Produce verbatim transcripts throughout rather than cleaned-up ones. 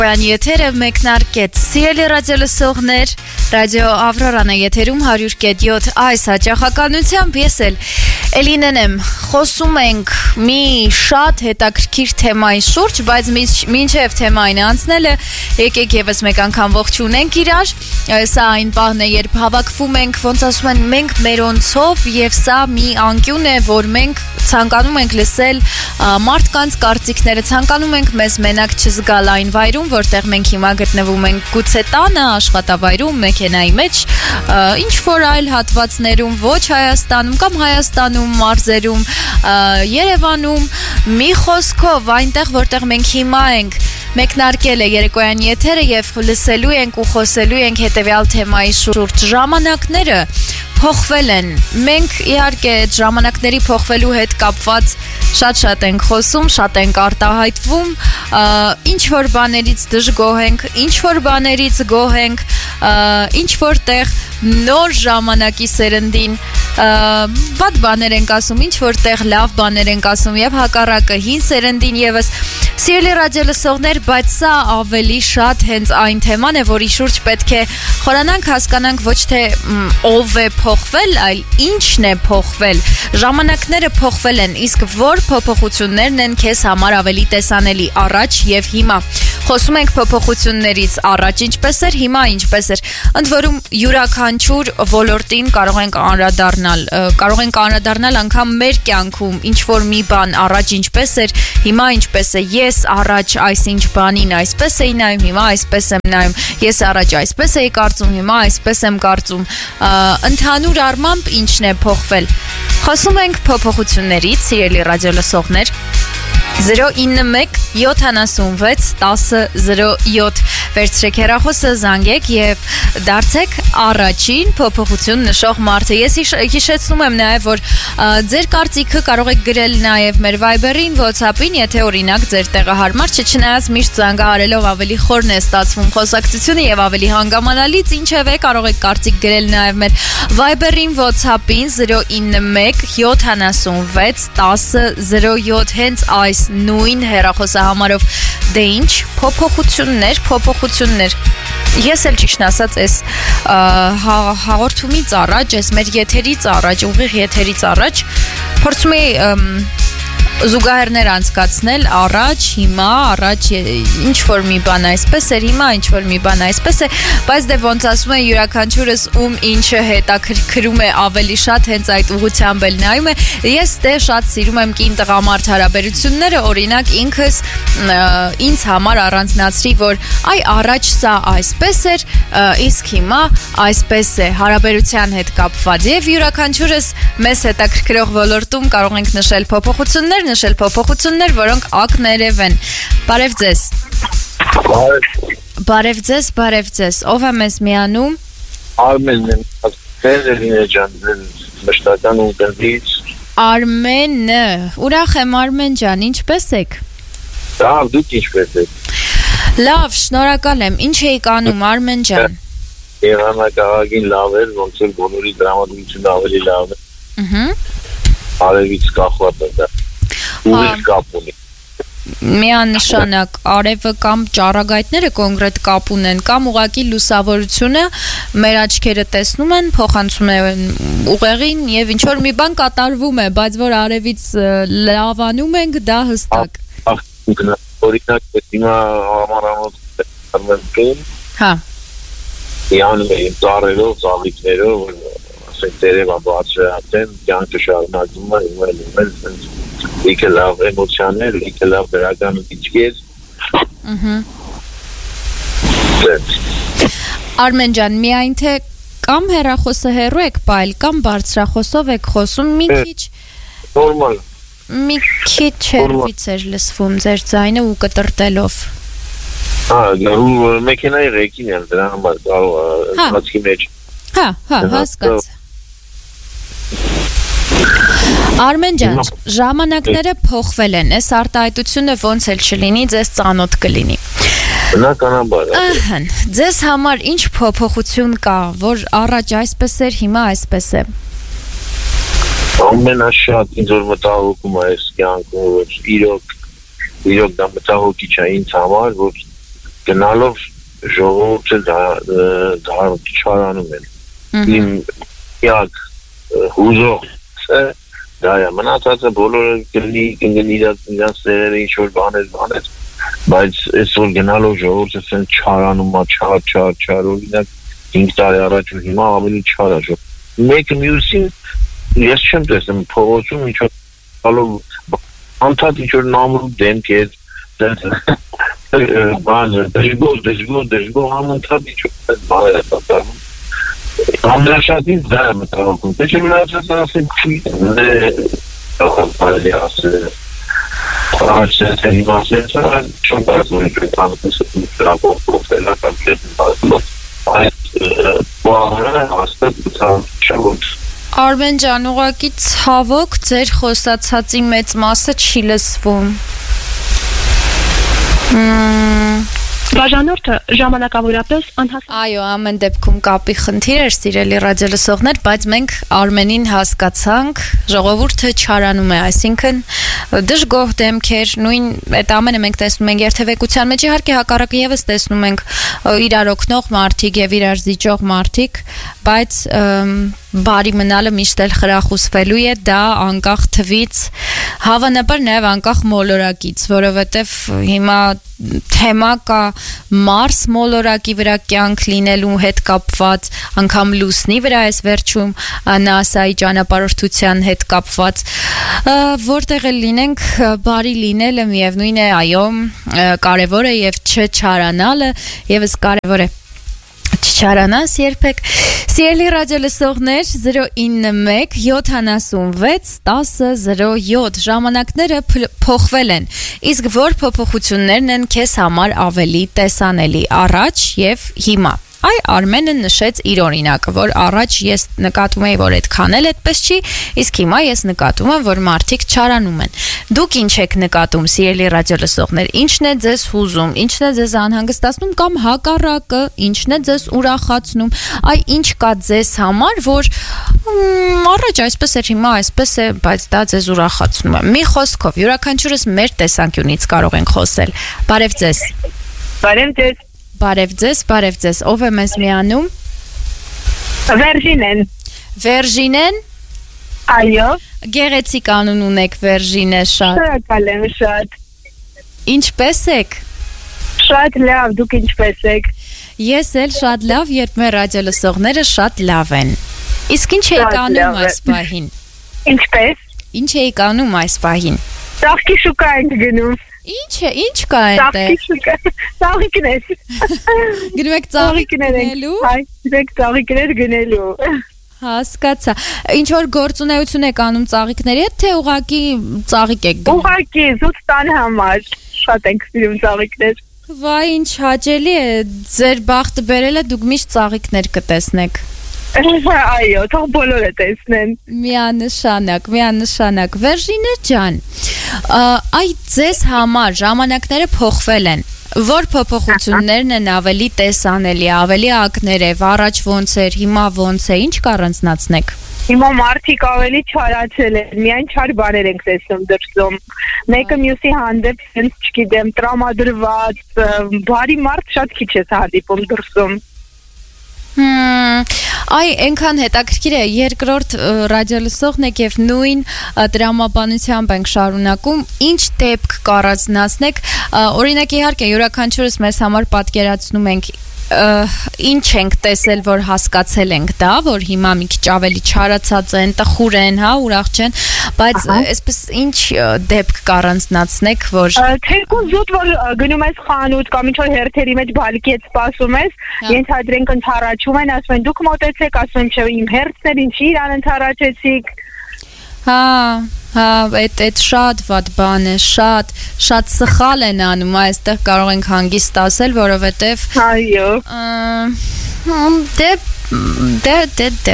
Երեկոյան եթերը մեկնարկեց Սիրելի ռադիոլսողներ, ռադիո Ավրորան է եթերում հարյուր կետ յոթ այս հաճախականությամբ ես էլ Էլինեն եմ, խոսում ենք մի շատ հետաքրքիր թեմայի շուրջ, բայց մինչև թեմային անցնելը եկեք եւս մեկ անգամ ողջունենք իրար, սա այն պահն է, երբ հավաքվում ենք, ոնց ասում են, մենք մերոնցով եւ սա մի անկյուն է, որ մենք ցանկանում ենք լսել մարդկանց կարծիքները, ցանկանում ենք մեզ մենակ չզգալ այն վայրում, որտեղ մենք հիմա գտնվում ենք գուցե տանը, աշխատավայրում, մեքենայի մեջ, ինչ որ այլ հատվածներում, ոչ Հայաստանում կամ Հայաստանում, մարզերում, Երևանում, մի խոսքով այնտեղ, որտեղ մենք հիմա ենք, մեկնարկել է երեկոյան եթերը եւ լսելու ենք ու խոսելու ենք հետեւյալ թեմայի շուրջ ժամանակները փոխվել են մենք իհարկե ժամանակների փոխվելու հետ կապված շատ-շատ ենք խոսում, շատ ենք արտահայտվում, ինչ որ բաներից դժգոհ ենք, ինչ որ բաներից գոհ ենք, ինչ որտեղ նոր ժամանակի սերնդին վատ բաներ ենք ասում, ինչ որտեղ լավ բաներ ենք ասում եւ հակառակը հին սերնդին եւս Սիրելի ռադիոլսողներ, բայց սա ավելի շատ հենց այն թեման է, որի շուրջ պետք է խորանանք, հասկանանք ոչ թե ով է փոխվել, այլ ինչն է փոխվել։ Ժամանակները փոխվել են, իսկ որ փոփոխություններն են քեզ համար ավելի տեսանելի առաջ եւ հիմա։ Խոսում ենք փոփոխություններից առաջ ինչպես էր, հիմա ինչպես էր։ Ընդ որում յուրաքանչյուր ոլորտին կարող ենք անդրադառնալ, կարող ենք անդրադառնալ անգամ մեր կյանքում, ինչ որ մի բան առաջ ինչպես էր, հիմա ինչպես է։ Ես առաջ այսինչ բանին այսպես էի նայում, հիմա այսպես եմ նայում։ Ես առաջ այսպես էի կարծում, հիմա այսպես եմ կարծում։ Ընդհանուր առմամբ ինչն է փոխվել։ Խոսում ենք փոփոխություններից, սիրելի ռադիոլսողներ։ zero nine one seven վեց տասը զրո յոթ վերցրեք հեռախոսը, զանգեք եւ դարձեք առաջին փոփոխություն նշող մարդը։ Ես հիշեցնում եմ նաեւ, որ ձեր կարծիքը կարող եք գրել նաեւ մեր Viber-ին, WhatsApp-ին, եթե օրինակ ձեր տեղը հարմար չէ, չնայած միշտ զանգահարելով ավելի խորն է ստացվում խոսակցությունը եւ ավելի հանգամանալից, ինչեւ է կարող եք կարծիք գրել նաեւ մեր Viber-ին, WhatsApp-ին zero nine one seven վեց տասը զրո յոթ հենց այս նույն հեռախոսահամարով դե ինչ փոփոխություններ, փոփոխություններ։ Ես էլ ճիշտ ասած այս հաղորդումից առաջ, այս մեր եթերից առաջ, ուղիղ եթերից առաջ փորձում էի զուգահեռներ անցկացնել առաջ, հիմա, առաջ ինչ որ մի բան այսպես էր, հիմա ինչ որ մի բան այսպես է, բայց դե ոնց ասում են յուրաքանչյուրս ում ինչը հետաքրքրում է ավելի շատ հենց այդ ուղղությամբ էլ նայում է։ Ես դե շատ սիրում եմ կին-տղամարդ հարաբերությունները, օրինակ ինքս ինձ համար առանձնացրի, որ այ առաջ սա այսպես էր, իսկ հիմա այսպես է հարաբերության հետ կապված եւ յուրաքանչյուրս մեզ հետաքրքրող ոլորտում կարող ենք նշել փոփոխություններ, նշել փոփոխություններ, որոնք ակներև են։ Բարև ձեզ։ Բարև ձեզ, բարև ձեզ։ Ով է մեզ միանում։ Արմենն եմ, Էլինե ջան, մշտական ունկնդից։ Արմենը, ուրախ եմ Արմեն ջան, ինչպես եք։ Լավ, դուք ինչպես եք։ Լավ, շնորհակալ եմ։ Ինչ էիք անում Արմեն ջան։ Եղանակահագին լավ էր, ոնց որ բոլորի դրամատուրգությունը ավելի լավ է։ Ահա։ Արևից կախված է դա։ Ուրիշ կապ ունի։ Միանշանակ արևը կամ ճառագայթները կոնկրետ կապ ունեն, կամ ուղղակի լուսավորությունը մեր աչքերը տեսնում են, փոխանցում են ուղեղին եւ ինչ որ մի բան կատարվում է, բայց որ արևից լավանում ենք, դա հստակ։ Օրինակ, հիմա համարանոց արմենքին։ Հա։ Յանում են ծառերով, ծաղիկներով, ասենք դերևա բացրացեն, կյանքը շարունակվում է, հիմա էլ Իքը լավ էմոցիաներ, իքը լավ դրական իջքեր։ Ահա։ Արմեն ջան, միայն թե կամ հեռախոսը հեռու եք պայել, կամ բարձրախոսով եք խոսում, մի քիչ նորմալ։ Մի քիչ հեռվից էր լսվում ձեր ձայնը ու կտրտելով։ Հա, գարու մեքենայի ռեկին եմ դրա համար կարող բացքի մեջ։ Հա, հա, հասկաց։ Արմեն ջան, ժամանակները փոխվել են, այս արտահայտությունը ոնց էլ չլինի, ձեզ ծանոթ կլինի։ Բնականաբար։ Ահա, ձեզ համար ինչ փոփոխություն կա, որ առաջ այսպես էր, հիմա այսպես է։ Ամենաշատ ինձ որ մտահոգում է այս կյանքում, որ իրոք իրոք դա մտահոգիչ է ինձ համար, որ գնալով ժողովուրդը դա չարանում են։ Իմ յակ հուզող դա է մնացածը բոլորը կլինի կնգնի իրաց սերերը ինչ-որ բաներ բաներ, բայց այսօր գնալով ժողովուրդը սեն չարանում է, չար, չար, չար, օրինակ հինգ տարի առաջ ու հիմա ավելի չար է ժողովուրդը։ Մեկը մյուսին ես չեմ տեսնում փողոցում ինչ-որ գալով անդադ ինչ-որ նամրու դեմք է բանը, դժգոհ, դժգոհ, դժգոհ համընդհատ ինչ-որ բաներ է պատահում։ Ամենաշատից դա է մտահոգում, թե չէ մնացած ասեմ չի, բարելի ասել, առաջ է հիմա ասել, չոն կարծում ինչ-որ տանքսը տրապով պրոֆելա կամ կետն բազլով, այդ բահարը հաստատ չավոտ։ Արմեն ջան, ուղղակի ցավոք ձեր խոսացածի մեծ մասը չի լսվում։ Բաժանորդը ժամանակավորապես անհասկանալի։ Այո, ամեն դեպքում կապի խնդիր էր, սիրելի ռադիոլսողներ, բայց մենք Արմենին հասկացանք, ժողովուրդը չարանում է, այսինքն դժգոհ դեմքեր, նույն այդ ամենը մենք տեսնում ենք երթևեկության մեջ, իհարկե հակառակը եւս տեսնում ենք իրար օգնող մարդիկ եւ իրար զիջող մարդիկ, բայց բարի մնալը միշտ էլ խրախուսվելու է, դա անկախ թվից, հավանաբար նաև անկախ մոլորակից, որովհետև հիմա թեմա կա Մարս մոլորակի վրա կյանք լինելու հետ կապված, անգամ լուսնի վրա այս վերջում NASA-ի ճանապարհորդության հետ կապված, որտեղ էլ լինենք, բարի լինելը միևնույն է, այո, կարևոր է եւ չչարանալը եւս կարևոր է։ Չարանաս երբեք։ Սիրելի ռադիոլսողներ, zero nine one seven six one zero zero seven ժամանակները փոխվել են, իսկ որ փոփոխություններն են քեզ համար ավելի տեսանելի առաջ եւ հիմա։ Այ Արմենը նշեց իր օրինակը, որ առաջ ես նկատում էի, որ այդքան էլ այդպես չի, իսկ հիմա ես նկատում եմ, որ մարդիկ չարանում են։ Դուք ինչ եք նկատում, սիրելի ռադիոլսողներ, ինչն է ձեզ հուզում, ինչն է ձեզ անհանգստացնում կամ հակառակը, ինչն է ձեզ ուրախացնում, այ ինչ կա ձեզ համար, որ առաջ այսպես էր, հիմա այսպես է, բայց դա ձեզ ուրախացնում է։ Մի խոսքով, յուրաքանչյուրս մեր տեսանկյունից կարող ենք խոսել։ Բարև ձեզ։ Բարև ձեզ։ Բարև ձեզ, բարև ձեզ, ով է մեզ միանում։ Վերժինեն։ Վերժինեն։ Այո։ Գեղեցիկ անուն ունեք Վերժինե, շատ։ Շնորհակալ եմ շատ։ Ինչպե՞ս եք։ Շատ լավ, դուք ինչպե՞ս եք։ Ես էլ շատ լավ, երբ մեր ռադիոլսողները շատ լավ են։ Իսկ ինչ եք անում այս պահին։ Ինչպե՞ս։ Ինչ եք անում այս պահին։ Ծաղկի շուկա ենք գնում։ Ինչ է, ինչ կա այնտեղ։ Ծաղկի շուկա։ Ծաղիկներ։ Գնում եք ծաղիկ գնելու։ Այ, դեք ծաղիկներ գնելու։ Հասկացա։ Ինչ որ գործունեություն եք անում ծաղիկների հետ, թե ուղղակի ծաղիկ եք գնում։ Ուղղակի զուտ տան համար շատ ենք սիրում ծաղիկներ։ Վայ, ինչ հաճելի է, ձեր բախտը բերել է, դուք միշտ ծաղիկներ կտեսնեք։ Այո, թող բոլորը տեսնեն։ Միանշանակ, միանշանակ։ Վերժինե ջան, այ ձեզ համար ժամանակները փոխվել են։ Որ փոփոխություններն են ավելի տեսանելի, ավելի ակներև, առաջ ոնց էր, հիմա ոնց է, ինչ կառանձնացնեք։ Հիմա մարդիկ ավելի չարացել են, միայն չար բաներ ենք տեսնում դրսում։ Մեկը մյուսի հանդեպ sense չգիտեմ, տրամադրված, բարի մարդ շատ քիչ է հանդիպում դրսում։ Հմ, այ այնքան հետաքրքիր է, երկրորդ ռադիոլսողն եք եւ նույն դրամաբանությամբ ենք շարունակում, ինչ դեպք կառանձնացնեք, օրինակ իհարկե յուրաքանչյուրս մեզ համար պատկերացնում ենք ինչ ենք տեսել, որ հասկացել ենք դա, որ հիմա մի քիչ ավելի չարացած են, տխուր են, հա, ուրախ չեն, բայց այսպես ինչ դեպք կառանձնացնեք, որ թեկուզ զուտ որ գնում ես խանութ կամ ինչ որ հերթերի մեջ բալկի հետ սպասում ես, ենթադրենք ընթառաջում են, ասում են դուք մոտեցեք, ասում եմ չէ, իմ հերթն էր, ինչի իրան ընթառաջեցիք։ Հա, հա, այդ այդ շատ վատ բան է, շատ, շատ սխալ են անում, այստեղ կարող ենք հանգիստ ասել, որովհետև այո, դե, դե, դե, դե,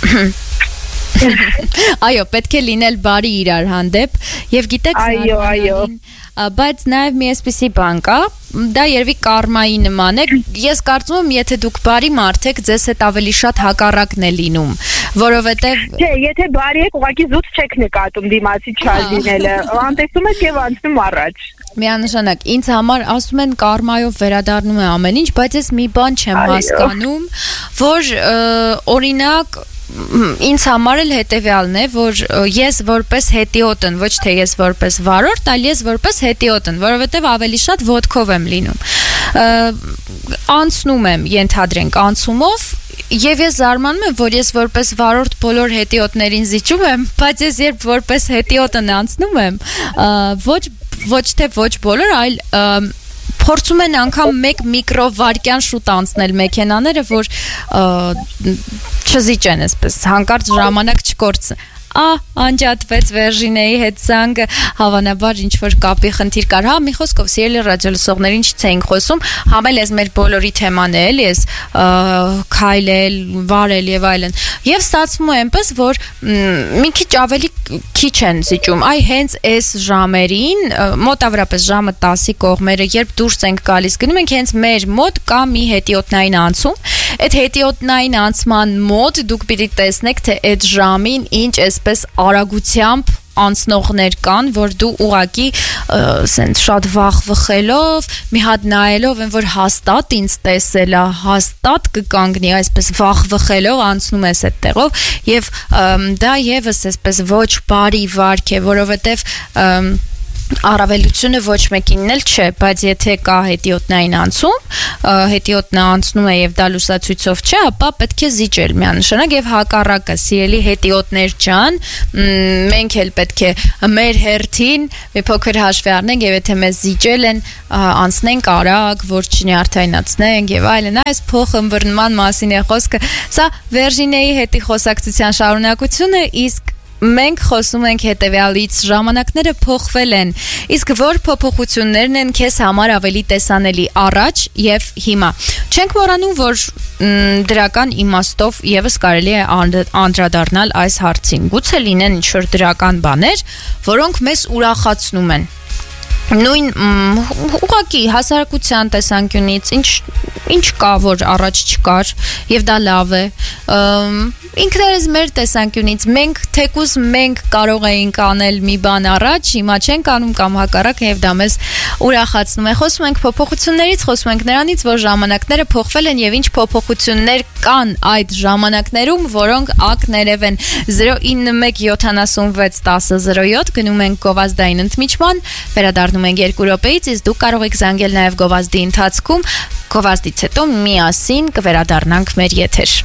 այո, պետք է լինել բարի իրար հանդեպ, և գիտեք այո, այո, բայց նաև մի այսպիսի բան կա, դա երևի կարմայի նման է, ես կարծում եմ, եթե դուք բարի մարդ եք, ձեզ հետ ավելի շատ հակառակն է լինում, որովհետև չէ, եթե բարի եք, ուղղակի զուտ չեք նկատում դիմացի չար լինելը, անտեսում եք և անցնում առաջ։ Միանշանակ, ինձ համար ասում են կարմայով վերադառնում է ամեն ինչ, բայց ես մի բան չեմ հասկանում, որ օրինակ ինձ համար էլ հետևյալն է, որ ես որպես հետիոտն, ոչ թե ես որպես վարորդ, այլ ես որպես հետիոտն, որովհետև ավելի շատ ոտքով եմ լինում։ Անցնում եմ, ենթադրենք, անցումով, եւ ես զարմանում եմ, որ ես որպես վարորդ բոլոր հետիոտներին զիջում եմ, բայց ես երբ որպես հետիոտն անցնում եմ, ոչ ոչ թե ոչ բոլոր, այլ փորձում են անգամ մեկ միկրովարկյան շուտ անցնել մեքենաները, որ չզիջեն այսպես, հանկարծ ժամանակ չկորցնեն։ Ա, անջատվեց Վերժինեի հետ զանգը, հավանաբար ինչ-որ կապի խնդիր կար։ Հա, մի խոսքով, սիրելի ռադիոլսողներ, ինչ չէինք խոսում, համել ես մեր բոլորի թեման է, էլի ես քայլել, վարել եւ այլն։ Եվ ստացվում է այնպես, որ մի քիչ ավելի քիչ են զիջում։ Այ հենց այս ժամերին, մոտավորապես ժամը տասի կողմերը, երբ դուրս ենք գալիս, գնում ենք հենց մեր մոտ կա մի հետիոտնային անցում։ Այդ հետիոտնային անցման մոտ դուք պիտի տեսնեք, թե այդ ժամին ինչ այսպես արագությամբ անցնողներ կան, որ դու ուղակի սենց շատ վախ վխելով, մի հատ նայելով, են որ հաստատ ինձ տեսել է, հաստատ կկանգնի, այսպես վախ վխելով անցնում ես այդ տեղով եւ դա եւս այսպես ոչ բարի վարք է, որովհետեւ առավելությունը ոչ մեկինն էլ չէ, բայց եթե կա հետիոտնային անցում, հետիոտնը անցնում է եւ դա լուսացույցով չէ, ապա պետք է զիջել միանշանակ եւ հակառակը, սիրելի հետիոտներ ջան, մենք էլ պետք է մեր հերթին մի փոքր հաշվի առնենք եւ եթե մեզ զիջել են, անցնենք արագ, որ չնյարդայնացնենք եւ այլն, այս փոխըմբռնման մասին է խոսքը։ Սա Վերժինեի հետի խոսակցության շարունակությունը, իսկ մենք խոսում ենք հետևյալից, ժամանակները փոխվել են, իսկ որ փոփոխություններն են քեզ համար ավելի տեսանելի առաջ եւ հիմա։ Չենք մոռանում, որ դրական իմաստով եւս կարելի է անդրադառնալ այս հարցին։ Գուցե լինեն ինչ-որ դրական բաներ, որոնք մեզ ուրախացնում են։ Նույն ուղղակի հասարակության տեսանկյունից ինչ ինչ կա, որ առաջ չկար եւ դա լավ է, ինքներս մեր տեսանկյունից մենք թեկուզ մենք կարող էինք անել մի բան առաջ, հիմա չենք անում կամ հակառակը եւ դա մեզ ուրախացնում է։ Խոսում ենք փոփոխություններից, խոսում ենք նրանից, որ ժամանակները փոխվել են եւ ինչ փոփոխություններ կան այդ ժամանակներում, որոնք ակներև են։ Zero nine one seven seven one zero zero seven գնում ենք գովազդային ընդմիջման, վերադառնում ենք երկու րոպեից, իսկ դուք կարող եք զանգել նաեւ գովազդի ընթացքում, գովազդից հետո միասին կվերադառնանք մեր եթեր։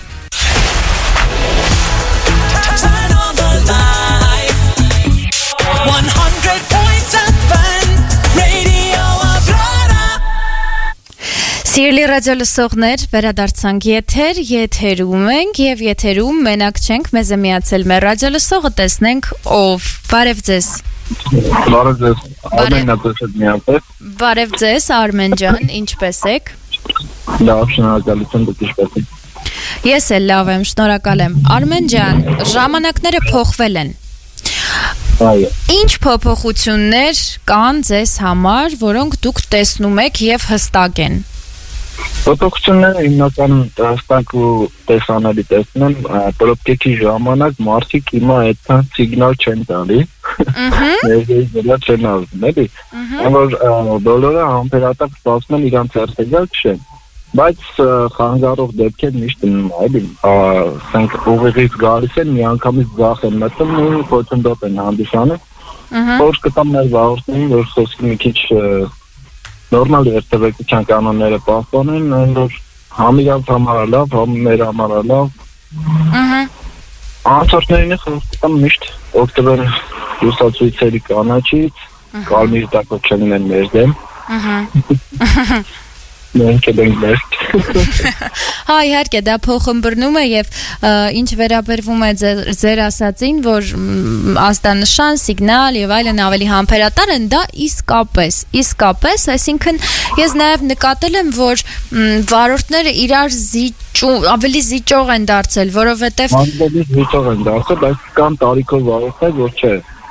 one hundred point seven Radio Aurora Սիրելի ռադիոլսողներ, վերադարձանք եթեր, եթերում ենք եւ եթերում մենակ չենք, մեզ է միացել մեր ռադիոլսողը, տեսնենք ով։ Բարև ձեզ։ Բարև ձեզ, Արմենն է տեսել միացել։ Բարև ձեզ, Արմեն ջան, ինչպե՞ս եք։ Լավ, շնորհակալություն, դուք ինչպե՞ս եք։ Ես էլ լավ եմ, շնորհակալ եմ։ Արմեն ջան, ժամանակները փոխվել են։ Այո։ Ինչ փոփոխություններ կան ձեզ համար, որոնք դուք տեսնում եք եւ հստակ են։ Փոփոխությունները հիմնականում հստակ ու տեսանելի տեսնում եմ, պրոբկեքի ժամանակ մարդիկ հիմա այդքան սիգնալ չեն տալի։ Ահա։ Ներկայիս դրա չեն ասում, էլի։ Որ բոլորը համբերատար սպասում են իրանց հերթել չեն։ Բայց խանգարող դեպքեր միշտ մնում է, էլի, ասենք ուղիղից գալիս են, միանգամից ձախ են մտնում ու խոչընդոտ են հանդիսանում։ Որ կտամ մեր վարորդներին, որ խոսքի մի քիչ նորմալ երթևեկության կանոնները պահպանեն, այն որ համ իրանց համար լավ, համ մեր համար լավ։ Ահա։ Անցորդներին խորհուրդ կտամ միշտ օգտվել լուսացույցերի կանաչից, կարմիր տակով չլինեն մեր դեմ։ Ահա։ Մենք ենք բեստ։ Հա, իհարկե, դա փոխըմբռնում է եւ ինչ վերաբերվում է ձեր ասածին, որ ազդանշան, սիգնալ եւ այլն ավելի համբերատար են, դա իսկապես, իսկապես, այսինքն ես նաեւ նկատել եմ, որ վարորդները իրար զիջում, ավելի զիջող են դարձել, որովհետեւ Ավելի զիջող են դարձել, բայց կան տարիքով վարորդներ, որ չէ։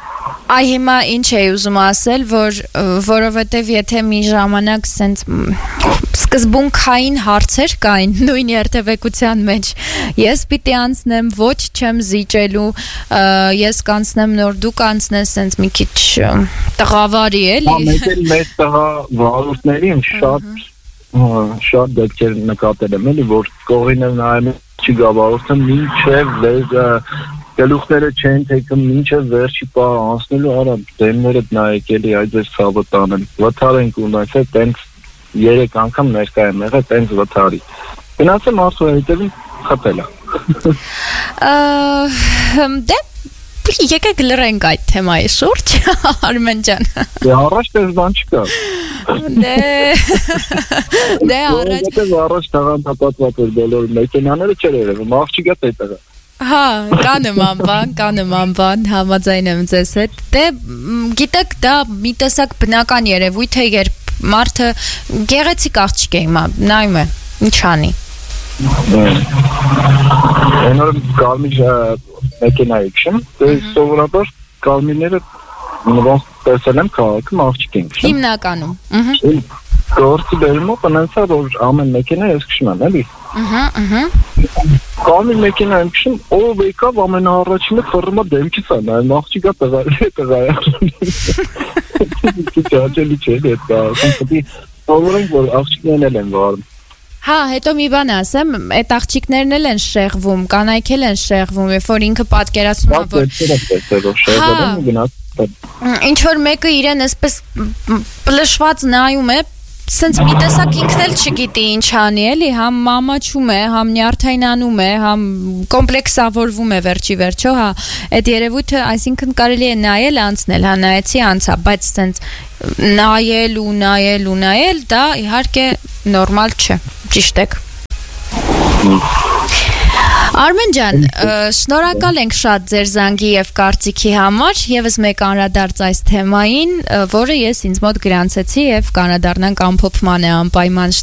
Այ հիմա ինչ էի ուզում ասել, որ որովհետև եթե մի ժամանակ սենց սկզբունքային հարցեր կային նույն երթևեկության մեջ, ես պիտի անցնեմ, ոչ չեմ զիջելու, ես կանցնեմ նոր դու կանցնես սենց մի քիչ տղավարի էլի։ Հա, մեկ էլ մեծ տղա վարորդներին շատ շատ դեպքեր նկատել եմ էլի, որ կողին եմ նայում չի գավառորդը մինչև գլուխները չեն թեքում մինչև վերջի պահը անցնելու արա դեմներդ նայեք էլի այդպես ցավը տանեն վթար ենք ունեցել տենց երեք անգամ ներկա եմ եղել տենց վթարի գնացեմ արդյոք հետևին խփելա դե եկեք լրենք այդ թեմայի շուրջ Արմեն ջան դե առաջ դες բան չկա դե դե առաջ դե առաջ տաղանդապատված էր բոլոր մեքենաները չեր երևում աղջիկա տետը Հա, կա նման բան, կա նման բան, համաձայն եմ ձեզ հետ։ Դե գիտեք, դա մի տեսակ բնական երևույթ է, երբ մարդը գեղեցիկ աղջիկ է հիմա, նայում է, ինչ անի։ Այնօր կարմիր մեքենայի քշում, դե սովորաբար կարմիրները նրանց տեսել եմ քաղաքում աղջիկ են քշում։ Հիմնականում։ Գործի բերումով տնեցա որ ամեն մեքենա ես քշում եմ, էլի։ Ահա, ահա։ Կարմիր մեքենա եմ քշում, ով եկավ ամենաառաջինը ֆռմա դեմքից է նայում, աղջիկա տղա տղայա։ Ճաճելի չէ դա, կոմպետի սովորենք որ աղջիկներն են վարում։ Հա, հետո մի բան ասեմ, այդ աղջիկներն էլ են շեղվում, կանայք էլ են շեղվում, երբ որ ինքը պատկերացնում է որ Ինչ որ մեկը իրեն այսպես պլշված նայում է Սենց մի տեսակ ինքն էլ չգիտի ինչ անի էլի, համ մամաչում է, համ նյարդայնանում է, համ կոմպլեքսավորվում է վերջի վերջո, հա, այդ երևույթը, այսինքն կարելի է նայել անցնել, հա, նայեցի անցա, բայց սենց նայել ու նայել ու նայել, դա իհարկե նորմալ չէ, ճիշտ եք։ Արմեն ջան, շնորհակալ ենք շատ ձեր զանգի եւ կարծիքի համար, եւս մեկ անդրադարձ այս թեմային, որը ես ինձ մոտ գրանցեցի եւ կանադառնանք ամփոփման է անպայման